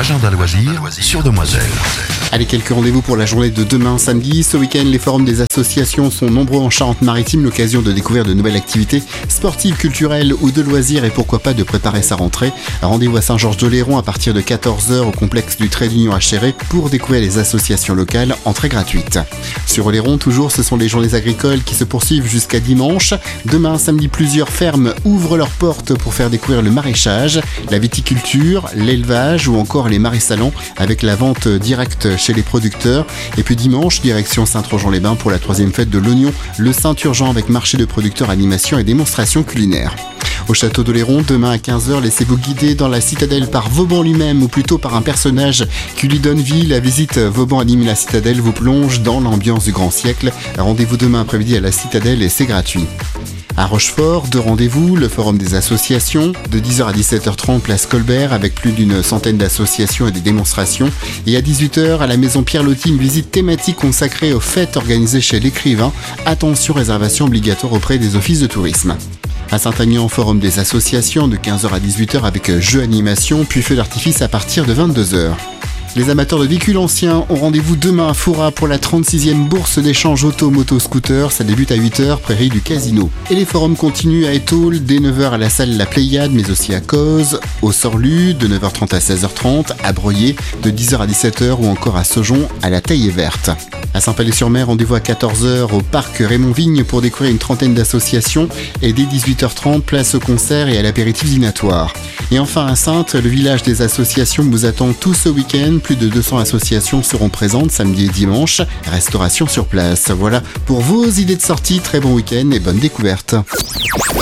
l'agenda loisir sur Demoiselle. Allez, quelques rendez-vous pour la journée de demain samedi. Ce week-end, les forums des associations sont nombreux en Charente-Maritime, l'occasion de découvrir de nouvelles activités sportives, culturelles ou de loisirs et pourquoi pas de préparer sa rentrée. Rendez-vous à Saint-Georges-d'Oléron à partir de 14h au complexe du Trait d'Union à Chéré pour découvrir les associations locales, entrée gratuite. Sur Oléron, toujours, ce sont les journées agricoles qui se poursuivent jusqu'à dimanche. Demain, samedi, plusieurs fermes ouvrent leurs portes pour faire découvrir le maraîchage, la viticulture, l'élevage ou encore les marais salants avec la vente directe chez les producteurs. Et puis dimanche, direction Saint-Trojan-les-Bains pour la 3e fête de l'oignon, le Saint-Urgent avec marché de producteurs, animation et démonstration culinaire. Au château d'Oléron, demain à 15h, laissez-vous guider dans la citadelle par Vauban lui-même ou plutôt par un personnage qui lui donne vie. La visite Vauban anime la citadelle vous plonge dans l'ambiance du grand siècle. Rendez-vous demain après-midi à la citadelle et c'est gratuit. À Rochefort, 2 rendez-vous, le forum des associations, de 10h à 17h30, place Colbert, avec plus d'une centaine d'associations et des démonstrations. Et à 18h, à la maison Pierre-Loti, une visite thématique consacrée aux fêtes organisées chez l'écrivain. Attention, réservation obligatoire auprès des offices de tourisme. À Saint-Aignan, forum des associations, de 15h à 18h avec jeux animation, puis feu d'artifice à partir de 22h. Les amateurs de véhicules anciens ont rendez-vous demain à Foura pour la 36e bourse d'échange auto-moto-scooter. Ça débute à 8h, prairie du Casino. Et les forums continuent à Étaules, dès 9h à la salle La Pléiade, mais aussi à Cozes, au Sorlu, de 9h30 à 16h30, à Breuillé, de 10h à 17h ou encore à Saujon, à la Taillée Verte. À Saint-Palais-sur-Mer, rendez-vous à 14h au parc Raymond-Vigne pour découvrir une trentaine d'associations et dès 18h30, place au concert et à l'apéritif dînatoire. Et enfin à Saintes, le village des associations vous attend tout ce week-end. Plus de 200 associations seront présentes samedi et dimanche. Restauration sur place. Voilà pour vos idées de sortie. Très bon week-end et bonne découverte.